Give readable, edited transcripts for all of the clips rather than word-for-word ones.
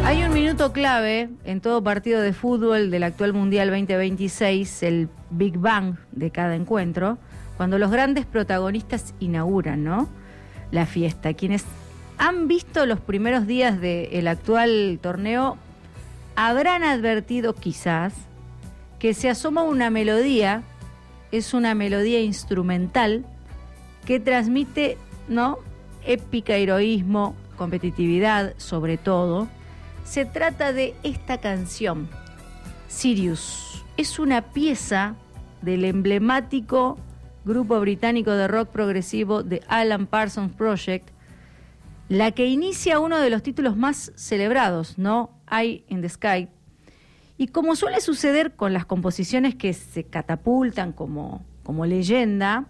Hay un minuto clave en todo partido de fútbol del actual Mundial 2026, el Big Bang de cada encuentro, cuando los grandes protagonistas inauguran, ¿no?, la fiesta. Quienes han visto los primeros días del actual torneo habrán advertido quizás que se asoma una melodía, es una melodía instrumental que transmite, ¿no?, épica, heroísmo, competitividad, sobre todo. Se trata de esta canción, Sirius. Es una pieza del emblemático grupo británico de rock progresivo The Alan Parsons Project, la que inicia uno de los títulos más celebrados, ¿no?, Eye in the Sky. Y como suele suceder con las composiciones que se catapultan como leyenda,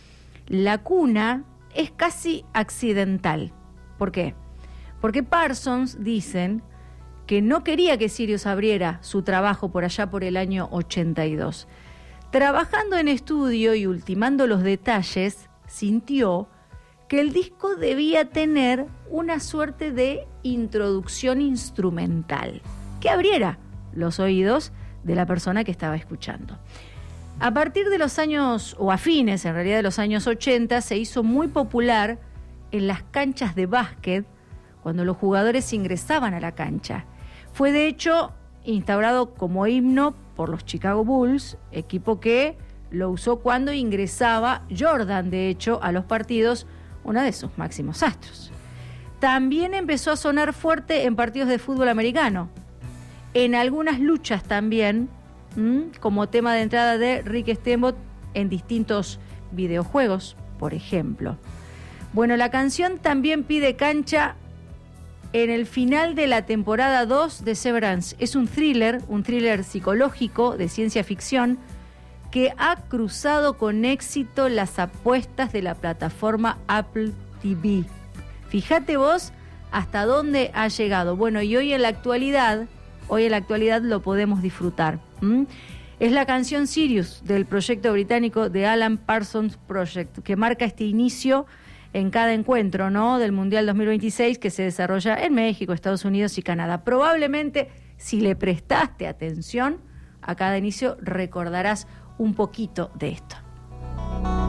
la cuna es casi accidental. ¿Por qué? Porque Parsons, dicen, que no quería que Sirius abriera su trabajo por allá por el año 82. Trabajando en estudio y ultimando los detalles, sintió que el disco debía tener una suerte de introducción instrumental, que abriera los oídos de la persona que estaba escuchando. A partir de los años, o a fines en realidad de los años 80, se hizo muy popular en las canchas de básquet, cuando los jugadores ingresaban a la cancha. Fue de hecho instaurado como himno por los Chicago Bulls, equipo que lo usó cuando ingresaba Jordan, de hecho, a los partidos, uno de sus máximos astros. También empezó a sonar fuerte en partidos de fútbol americano, en algunas luchas también, como tema de entrada de Rick Steamboat en distintos videojuegos, por ejemplo. Bueno, la canción también pide cancha en el final de la temporada 2 de Severance. Es un thriller psicológico de ciencia ficción que ha cruzado con éxito las apuestas de la plataforma Apple TV. Fíjate vos hasta dónde ha llegado. Bueno, y hoy en la actualidad lo podemos disfrutar. Es la canción Sirius del proyecto británico The Alan Parsons Project, que marca este inicio en cada encuentro, ¿no?, del Mundial 2026 que se desarrolla en México, Estados Unidos y Canadá. Probablemente, si le prestaste atención a cada inicio, recordarás un poquito de esto.